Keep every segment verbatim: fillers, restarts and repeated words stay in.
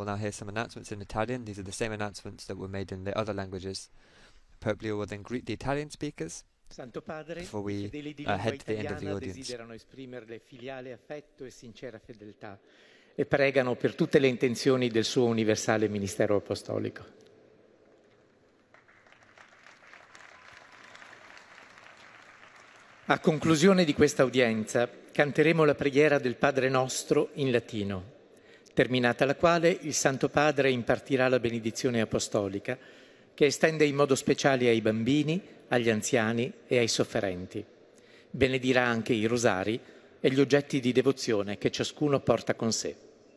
we'll now hear some announcements in Italian. These are the same announcements that were made in the other languages. Pope Leo will then greet the Italian speakers Santo Padre, before we i fedeli di uh, lingua head to the end of the italiana audience. desiderano esprimerle filiale affetto e sincera fedeltà e pregano per tutte le intenzioni del suo universale ministero apostolico. A conclusione di questa udienza canteremo la preghiera del Padre Nostro in latino, terminata la quale il Santo Padre impartirà la benedizione apostolica che estende in modo speciale ai bambini, agli anziani e ai sofferenti. Benedirà anche i rosari e gli oggetti di devozione che ciascuno porta con sé.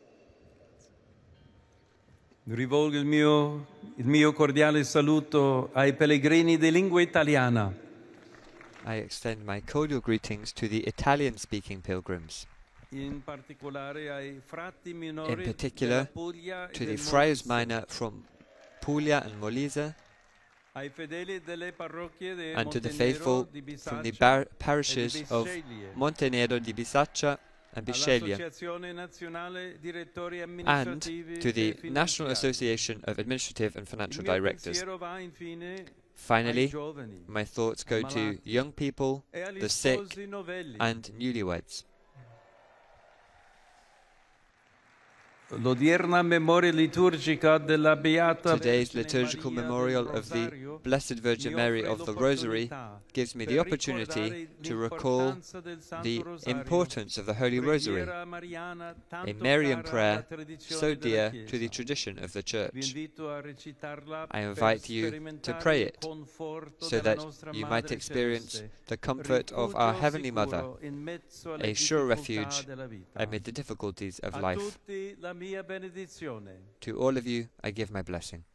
Rivolgo il mio, il mio cordiale saluto ai pellegrini di lingua italiana. I extend my cordial greetings to the Italian-speaking pilgrims, In particolare ai frati in minori particular della Puglia e to the del friars Molise, minor from Puglia and Molise, ai fedeli delle parrocchie di and to the Montenero, faithful di from the Bisaccia bar- e di parishes of Bisceglie, Montenero di Bisaccia and Bisceglie, all'Associazione Nazionale Direttori and Amministrativi to the e National Finanziari. Association of Administrative and Il Financial mio Directors. pensiero va infine Finally, ai giovani my thoughts go to ammalati young people, e agli the sick, sposi novelli. and newlyweds. L'odierna memoria liturgica della Beata Today's Vergine liturgical Maria memorial del of the Rosario Blessed Virgin mi Mary offre of the Rosary l'opportunità gives me the per opportunity ricordare to recall l'importanza del Santo the Rosario, importance of the Holy Rosary, preghiera mariana tanto a Marian cara prayer alla tradizione so della dear to the Chiesa. tradition of the Vi Church. invito a recitarla I per invite you to sperimentare pray il it conforto so della that nostra you might Madre experience Celeste, the comfort of our rifugio Heavenly Mother, sicuro in mezzo alle a sure difficoltà refuge della vita. amid the difficulties of A life. tutti la mia benedizione. To all of you, I give my blessing.